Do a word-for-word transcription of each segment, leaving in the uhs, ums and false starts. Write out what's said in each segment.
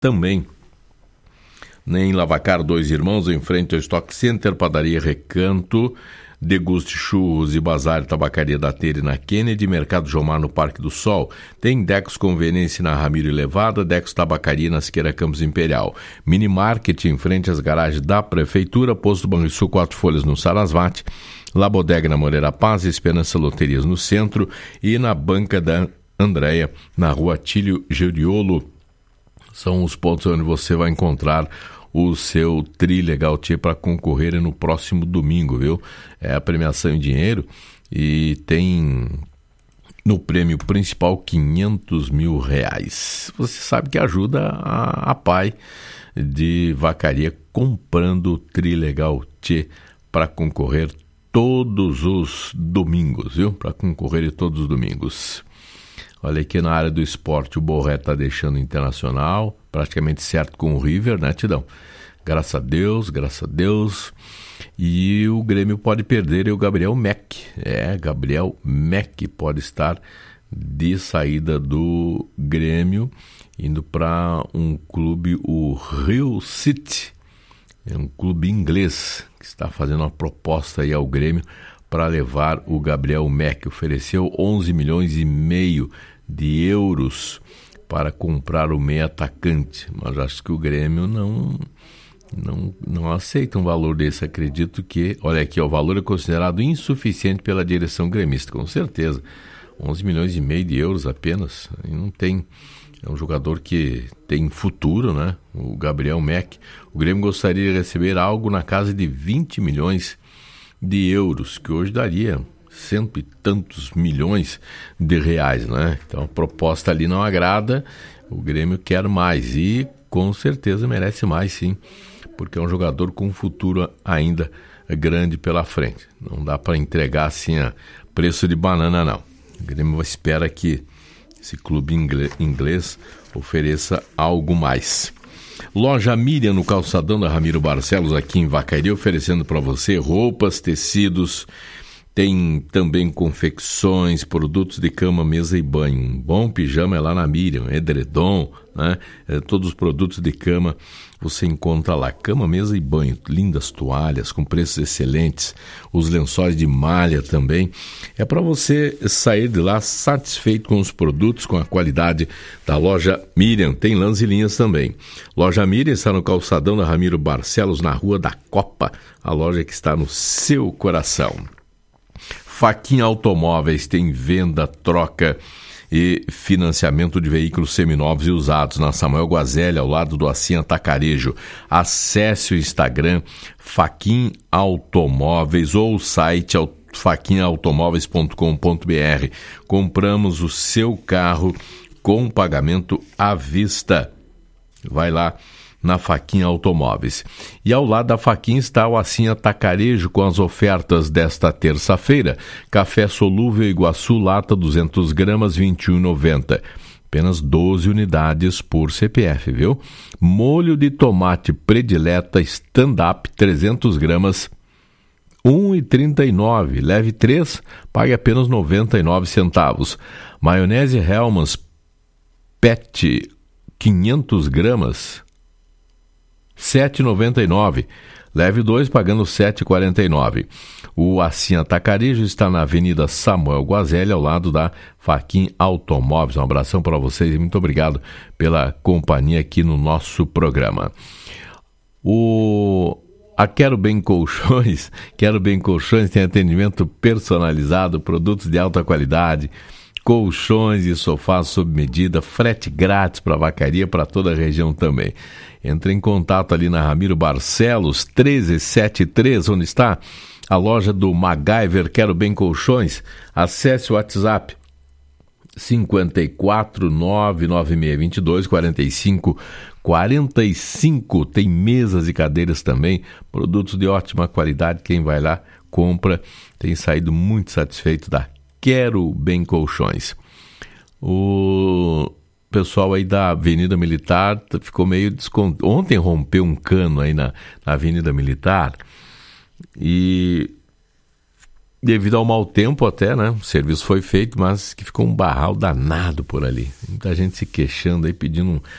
também em Lavacar, Dois Irmãos, em frente ao Stock Center, Padaria Recanto, Deguste Churros e Bazar Tabacaria da Tere na Kennedy, Mercado Jomar no Parque do Sol. Tem Decos Conveniência na Ramiro e Levada, Decos Tabacaria na Siqueira Campos Imperial. Mini Market em frente às garagens da Prefeitura, Posto Banrisul Quatro Folhas no Sarasvati, La Bodega na Moreira Paz, Esperança Loterias no centro e na Banca da Andréia, na Rua Tílio Geriolo. São os pontos onde você vai encontrar o seu Trilegal Tchê para concorrer no próximo domingo, viu? É a premiação em dinheiro e tem no prêmio principal quinhentos mil reais. Você sabe que ajuda a, a Pai de Vacaria comprando o Trilegal Tchê para concorrer todos os domingos, viu? Para concorrer todos os domingos. Olha aqui na área do esporte, o Borré está deixando o Internacional, praticamente certo com o River, né, Tidão? Graças a Deus, graças a Deus. E o Grêmio pode perder e o Gabriel Meck. É, Gabriel Meck pode estar de saída do Grêmio, indo para um clube, o Rio City. É um clube inglês que está fazendo uma proposta aí ao Grêmio para levar o Gabriel Meck. Ofereceu onze milhões e meio de euros para comprar o meio atacante, mas acho que o Grêmio não, não, não aceita um valor desse. Acredito que, olha aqui, ó, o valor é considerado insuficiente pela direção gremista, com certeza. onze milhões e meio de euros apenas, e não tem. É um jogador que tem futuro, né? O Gabriel Meck. O Grêmio gostaria de receber algo na casa de vinte milhões de euros, que hoje daria cento e tantos milhões de reais, né? Então a proposta ali não agrada, o Grêmio quer mais e com certeza merece mais, sim, porque é um jogador com um futuro ainda grande pela frente. Não dá para entregar assim a preço de banana, não. O Grêmio espera que esse clube inglês ofereça algo mais. Loja Miriam no calçadão da Ramiro Barcelos aqui em Vacaria, oferecendo para você roupas, tecidos, tem também confecções, produtos de cama, mesa e banho. Um bom pijama é lá na Miriam, edredom, né? É, todos os produtos de cama você encontra lá. Cama, mesa e banho, lindas toalhas com preços excelentes, os lençóis de malha também. É para você sair de lá satisfeito com os produtos, com a qualidade da Loja Miriam. Tem lãs e linhas também. Loja Miriam está no calçadão da Ramiro Barcelos, na Rua da Copa, a loja que está no seu coração. Faquin Automóveis tem venda, troca e financiamento de veículos seminovos e usados na Samuel Guazelli, ao lado do Assim Atacarejo. Acesse o Instagram Faquin Automóveis ou o site faquin automóveis ponto com ponto b r. Compramos o seu carro com pagamento à vista. Vai lá na Faquin Automóveis. E ao lado da Faquin está o Assim Atacarejo com as ofertas desta terça-feira. Café solúvel Iguaçu, lata duzentas gramas, vinte e um reais e noventa centavos. Apenas doze unidades por C P F, viu? Molho de tomate predileta stand-up, trezentas gramas, um real e trinta e nove centavos. Leve três, pague apenas noventa e nove centavos. Maionese Hellmann's Pet, quinhentas gramas, sete reais e noventa e nove centavos. Leve dois, pagando sete reais e quarenta e nove centavos. O Assim Atacarejo está na Avenida Samuel Guazelli, ao lado da Faquin Automóveis. Um abração para vocês e muito obrigado pela companhia aqui no nosso programa. O... A Quero Bem Colchões, Quero Bem Colchões tem atendimento personalizado, produtos de alta qualidade, colchões e sofás sob medida, frete grátis para Vacaria, para toda a região também. Entre em contato ali na Ramiro Barcelos, treze setenta e três, onde está a loja do MacGyver Quero Bem Colchões. Acesse o WhatsApp cinco quatro nove nove seis dois dois quatro cinco quatro cinco. Tem mesas e cadeiras também, produtos de ótima qualidade. Quem vai lá, compra, tem saído muito satisfeito da Quero Bem Colchões. O pessoal aí da Avenida Militar ficou meio descontente. Ontem rompeu um cano aí na, na Avenida Militar e devido ao mau tempo até, né? O serviço foi feito, mas que ficou um barral danado por ali. Muita gente se queixando aí, pedindo um,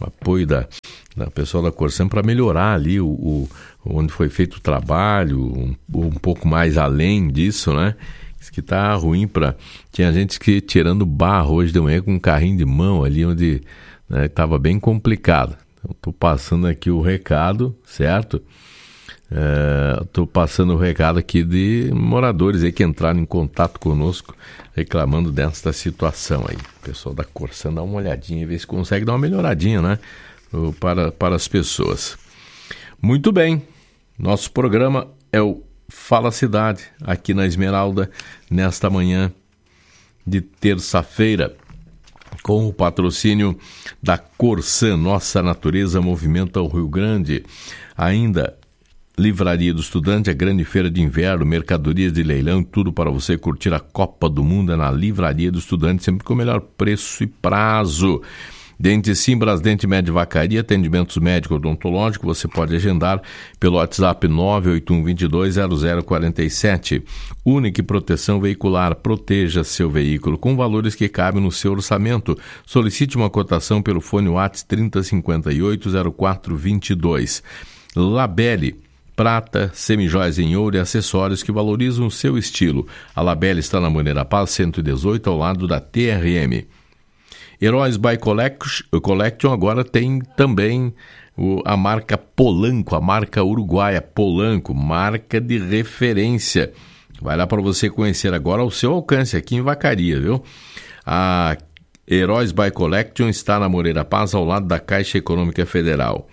o apoio da, da pessoal da Corsan para melhorar ali o, o, onde foi feito o trabalho, um, um pouco mais além disso, né? Isso que tá ruim para... Tinha gente que tirando barro hoje de manhã com um carrinho de mão ali onde estava, né, bem complicado. Então, estou passando aqui o recado, certo? Estou é, passando o recado aqui de moradores aí que entraram em contato conosco reclamando desta situação aí. O pessoal da Corsan dá uma olhadinha e vê se consegue dar uma melhoradinha, né? Para, para as pessoas. Muito bem. Nosso programa é o Fala Cidade, aqui na Esmeralda, nesta manhã de terça-feira, com o patrocínio da Corsan. Nossa natureza movimenta o Rio Grande. Ainda Livraria do Estudante, a grande feira de inverno, mercadorias de leilão, tudo para você curtir a Copa do Mundo é na Livraria do Estudante, sempre com o melhor preço e prazo. Dente Sim, Brasdente Med Vacaria, atendimentos médico odontológico, você pode agendar pelo WhatsApp nove oito um, dois dois, zero zero quatro sete. Única Proteção Veicular, proteja seu veículo com valores que cabem no seu orçamento. Solicite uma cotação pelo fone WhatsApp trinta cinquenta e oito, zero quatro vinte e dois. Labelle, prata, semijóias em ouro e acessórios que valorizam o seu estilo. A Labelle está na Moreira Paz, cento e dezoito, ao lado da T R M. Heróis by Collection agora tem também o, a marca Polanco, a marca uruguaia Polanco, marca de referência. Vai lá para você conhecer agora ao seu alcance aqui em Vacaria, viu? A Heróis by Collection está na Moreira Paz, ao lado da Caixa Econômica Federal.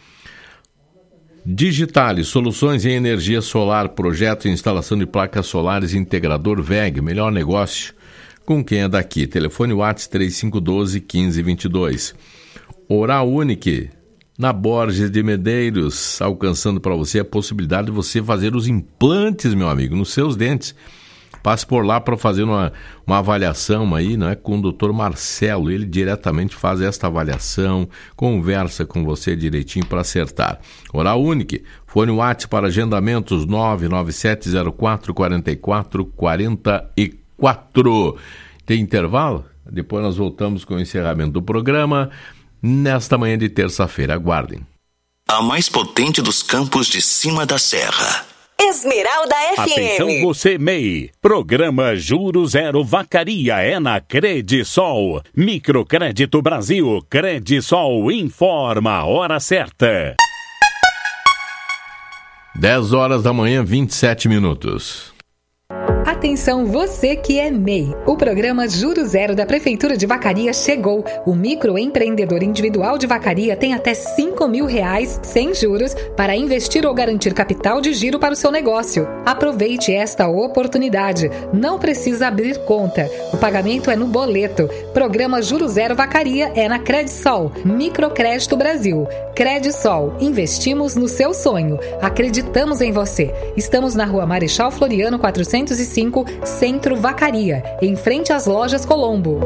Digitale, soluções em energia solar, projeto e instalação de placas solares, integrador V E G, melhor negócio com quem é daqui. Telefone WhatsApp três cinco um dois, um cinco dois dois. Oral Unique, na Borges de Medeiros, alcançando para você a possibilidade de você fazer os implantes, meu amigo, nos seus dentes. Passe por lá para fazer uma, uma avaliação aí, né, com o doutor Marcelo. Ele diretamente faz esta avaliação, conversa com você direitinho para acertar. Oral Unique, fone WhatsApp para agendamentos nove nove sete zero quatro quatro quatro quatro quatro. Tem intervalo? Depois nós voltamos com o encerramento do programa nesta manhã de terça-feira. Aguardem. A mais potente dos campos de cima da serra. Esmeralda F M. Atenção você, M E I. Programa Juro Zero Vacaria é na Credisol. Microcrédito Brasil. Credisol informa a hora certa. dez horas da manhã, vinte e sete minutos. Atenção você que é M E I. O programa Juro Zero da Prefeitura de Vacaria chegou. O microempreendedor individual de Vacaria tem até cinco mil reais sem juros para investir ou garantir capital de giro para o seu negócio. Aproveite esta oportunidade. Não precisa abrir conta. O pagamento é no boleto. Programa Juro Zero Vacaria é na Credisol. Microcrédito Brasil. Credisol. Investimos no seu sonho. Acreditamos em você. Estamos na Rua Marechal Floriano quatrocentos e cinco, Centro Vacaria, em frente às lojas Colombo.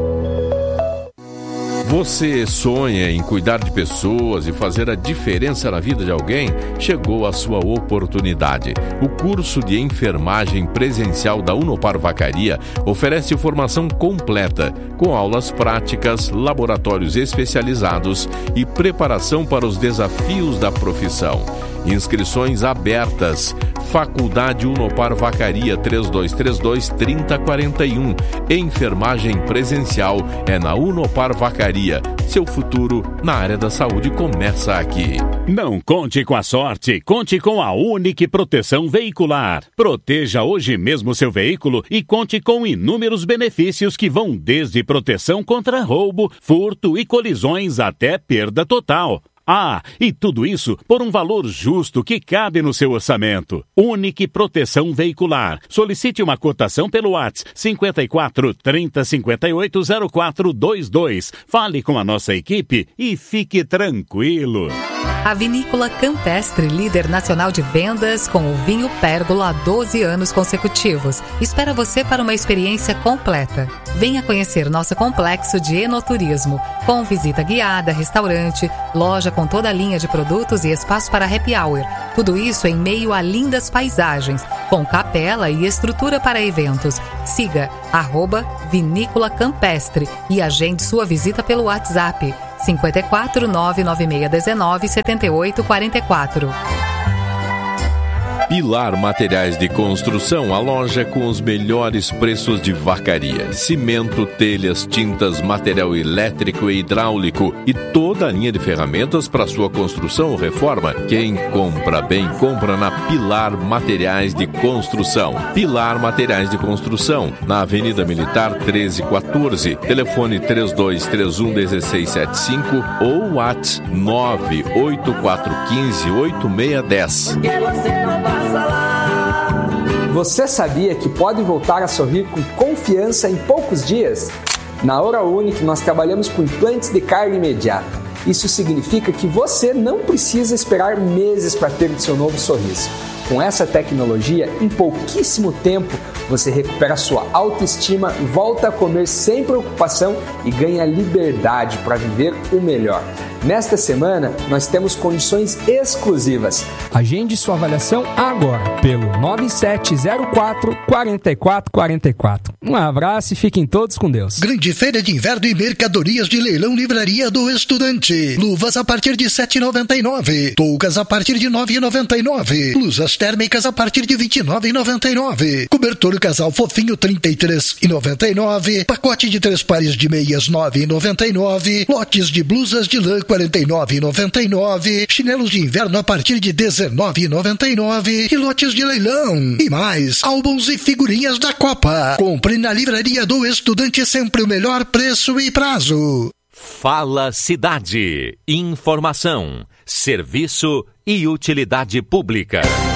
Você sonha em cuidar de pessoas e fazer a diferença na vida de alguém? Chegou a sua oportunidade. O curso de enfermagem presencial da Unopar Vacaria oferece formação completa, com aulas práticas, laboratórios especializados e preparação para os desafios da profissão. Inscrições abertas. Faculdade Unopar Vacaria três dois três dois, três zero quatro um. Enfermagem presencial é na Unopar Vacaria. Seu futuro na área da saúde começa aqui. Não conte com a sorte, conte com a Única Proteção Veicular. Proteja hoje mesmo seu veículo e conte com inúmeros benefícios que vão desde proteção contra roubo, furto e colisões até perda total. Ah, e tudo isso por um valor justo que cabe no seu orçamento. Única Proteção Veicular. Solicite uma cotação pelo WhatsApp cinco quatro, trinta, cinquenta e oito, zero quatro dois dois. Fale com a nossa equipe e fique tranquilo. A Vinícola Campestre, líder nacional de vendas com o vinho Pérgola há doze anos consecutivos, espera você para uma experiência completa. Venha conhecer nosso complexo de enoturismo, com visita guiada, restaurante, loja com toda a linha de produtos e espaço para happy hour. Tudo isso em meio a lindas paisagens, com capela e estrutura para eventos. Siga arroba Vinícola Campestre e agende sua visita pelo WhatsApp cinco quatro nove nove seis um nove sete oito quatro quatro. Pilar Materiais de Construção, a loja com os melhores preços de Vacaria. Cimento, telhas, tintas, material elétrico e hidráulico e toda a linha de ferramentas para sua construção ou reforma. Quem compra bem, compra na Pilar Materiais de Construção. Pilar Materiais de Construção, na Avenida Militar treze quatorze, telefone três dois três um um seis sete cinco ou WhatsApp nove oito quatro um cinco oito seis um zero. Você sabia que pode voltar a sorrir com confiança em poucos dias? Na Oral Unique nós trabalhamos com implantes de carga imediata. Isso significa que você não precisa esperar meses para ter o seu novo sorriso. Com essa tecnologia, em pouquíssimo tempo, você recupera sua autoestima, volta a comer sem preocupação e ganha liberdade para viver o melhor. Nesta semana, nós temos condições exclusivas. Agende sua avaliação agora pelo nove sete zero quatro, quatro quatro quatro quatro. Um abraço e fiquem todos com Deus. Grande Feira de Inverno e Mercadorias de Leilão Livraria do Estudante. Luvas a partir de sete reais e noventa e nove centavos. Toucas a partir de nove reais e noventa e nove centavos. Blusas térmicas a partir de vinte e nove reais e noventa e nove centavos. Cobertor casal fofinho trinta e três reais e noventa e nove centavos. Pacote de três pares de meias nove reais e noventa e nove centavos. Lotes de blusas de lã quarenta e nove reais e noventa e nove centavos. Chinelos de inverno a partir de dezenove reais e noventa e nove centavos. E lotes de leilão. E mais, álbuns e figurinhas da Copa. Compre na Livraria do Estudante, sempre o melhor preço e prazo. Fala Cidade. Informação, serviço e utilidade pública.